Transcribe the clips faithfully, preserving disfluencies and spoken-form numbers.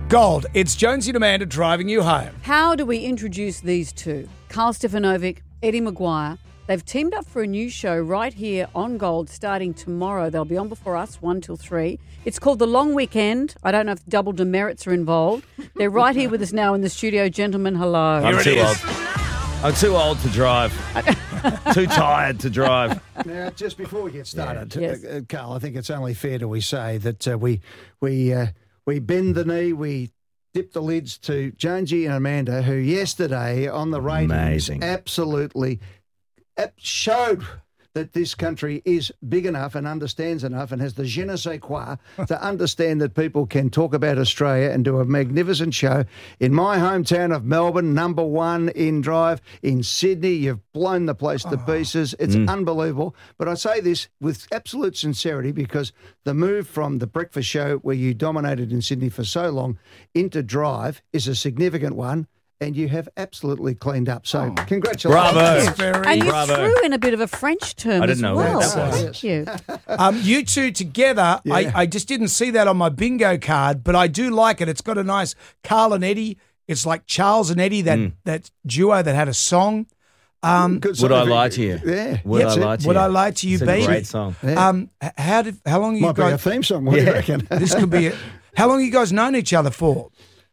Gold, it's Jonesy and Amanda driving you home. How do we introduce these two? Carl Stefanovic, Eddie Maguire. They've teamed up for a new show right here on Gold starting tomorrow. They'll be on before us, one till three. It's called The Long Weekend. I don't know if double demerits are involved. They're right here with us now in the studio. Gentlemen, hello. I'm too old. I'm too old to drive. Too tired to drive. Now, just before we get started, Yeah. Yes. uh, Carl, I think it's only fair to we say that uh, we we uh, we bend the knee, we dip the lids to Jonesy and Amanda, who yesterday on the ratings Amazing. absolutely ap- showed that this country is big enough and understands enough and has the je ne sais quoi to understand that people can talk about Australia and do a magnificent show. In my hometown of Melbourne, number one in drive. In Sydney, you've blown the place to pieces. It's Mm. unbelievable. But I say this with absolute sincerity because the move from the breakfast show where you dominated in Sydney for so long into drive is a significant one. And you have absolutely cleaned up. So, congratulations. Bravo. Very And you Bravo. threw in a bit of a French term I didn't as know what well. that was. Thank you. Um, you two together, Yeah. I, I just didn't see that on my bingo card, but I do like it. It's got a nice Carl and Eddie. It's like Charles and Eddie, that, that duo that had a song. Um, Good Would song. I lie to you? Yeah. Would That's I it. lie to Would you? I Lie to You, It's a Baby? great song. Yeah. um, h- how did how long have you Might be a guys? theme song. What do you Yeah. reckon? This could be. A, how long have you guys known each other for?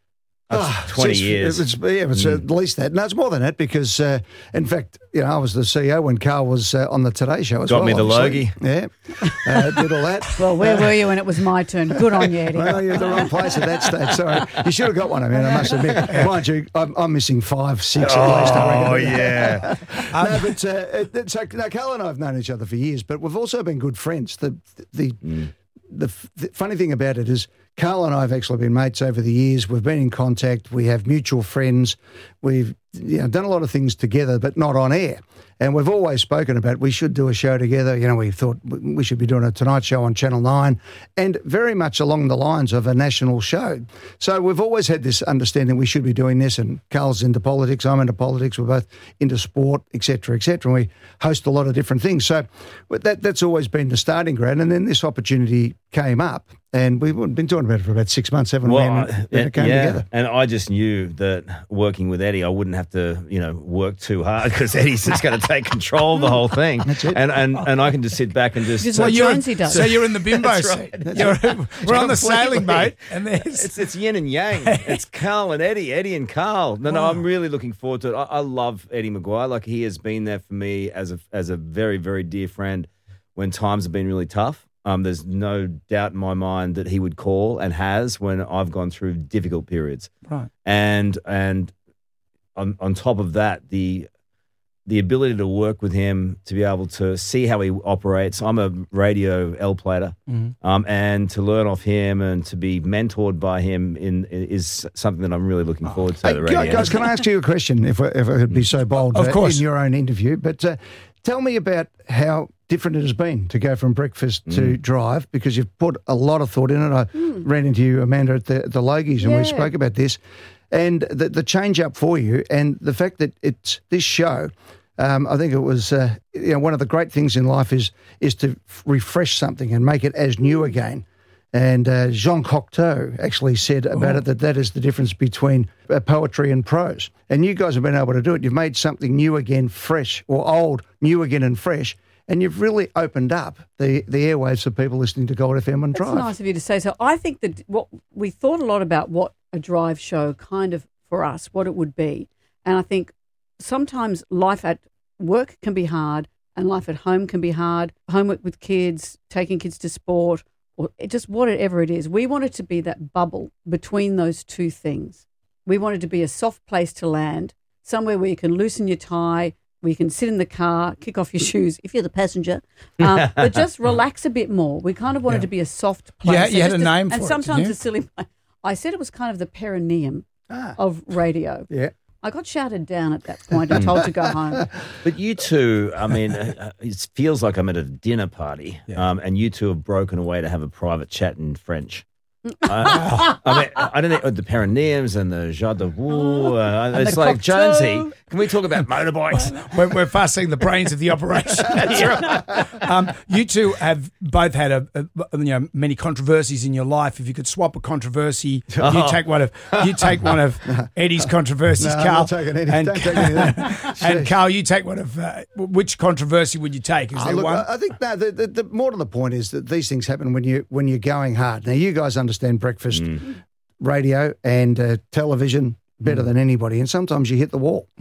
Ah, twenty it's- years. It's, yeah, it's at least that. No, it's more than that because, uh, in fact, you know, I was the C E O when Carl was uh, on the Today Show as Got well. me the obviously. Yeah, uh, did all that. Well, where were you when it was my turn? Good on you, Eddie. Well, you're at the wrong place at that stage. Sorry, you should have got one. I mean, I must admit, mind you, I'm, I'm missing five, six at least. I Oh, reckon. yeah. no, but uh, it, so now Carl and I have known each other for years, but we've also been good friends. The the the, f- the funny thing about it is Carl and I have actually been mates over the years. We've been in contact. We have mutual friends. We've you know done a lot of things together, but not on air. And we've always spoken about we should do a show together. You know, we thought we should be doing a Tonight Show on Channel nine and very much along the lines of a national show. So we've always had this understanding we should be doing this, and Carl's into politics, I'm into politics, we're both into sport, et cetera, et cetera, and we host a lot of different things. So that that's always been the starting ground, and then this opportunity came up, and we've been talking about it for about six months, haven't Well, we? I- And then it came yeah, together. and I just knew that working with Eddie, I wouldn't have to, you know, work too hard because Eddie's just going to take control of the whole thing. That's it. And and and I can just sit back and just. Just uh, like you're, Jonesy does. so you're in the bimbo That's seat. right. You're, we're on the sailing Completely. boat, and there's It's it's yin and yang. It's Carl and Eddie, Eddie and Carl. No, no, I'm really looking forward to it. I, I love Eddie Maguire. Like he has been there for me as a as a very very dear friend when times have been really tough. Um, there's no doubt in my mind that he would call and has when I've gone through difficult periods. right. And and on on top of that, the the ability to work with him, to be able to see how he operates. I'm a radio L plater, um, and to learn off him and to be mentored by him in is something that I'm really looking forward to. Hey, the radio. guys, can I ask you a question, if I, if I could be so bold Of uh, course. in your own interview? But uh, tell me about how different it has been to go from breakfast to drive, because you've put a lot of thought in it. I ran into you, Amanda, at the, the Logies, and Yeah. we spoke about this. And the, the change up for you and the fact that it's this show, um, I think it was, uh, you know, one of the great things in life is is to f- refresh something and make it as new again. And uh, Jean Cocteau actually said about it that that is the difference between uh, poetry and prose. And you guys have been able to do it. You've made something new again, fresh, or old, new again and fresh. And you've really opened up the, the airwaves for people listening to Gold F M on That's Drive. nice of you to say so. I think that what we thought a lot about what a drive show kind of for us, what it would be. And I think sometimes life at work can be hard and life at home can be hard. Homework with kids, taking kids to sport, or it just whatever it is. We wanted to be that bubble between those two things. We wanted to be a soft place to land, somewhere where you can loosen your tie, where you can sit in the car, kick off your shoes if you're the passenger, um, but just relax a bit more. We kind of wanted to be a soft place. Yeah, you So had just a name for and it, sometimes didn't you? a silly. I said it was kind of the perineum Ah. of radio. Yeah. I got shouted down at that point and told to go home. But you two, I mean, uh, it feels like I'm at a dinner party, um, and you two have broken away to have a private chat in French. I, I mean, I don't know the perineums and the joie de vous. Uh, it's the like cocktail. Jonesy. Can we talk about motorbikes? We're, we're fussing the brains of the operation. That's right. Um, you two have both had a, a, you know many controversies in your life. If you could swap a controversy, Oh. you take one of you take one of Eddie's controversies, No, I'm Carl. not taking any. And, Don't take any of that. and Jeez. Carl, you take one of uh, which controversy would you take? Is Ah, there look, one? I I think no, the, the, the more to the point is that these things happen when you when you're going hard. Now you guys understand breakfast radio and uh, television better than anybody, and sometimes you hit the wall.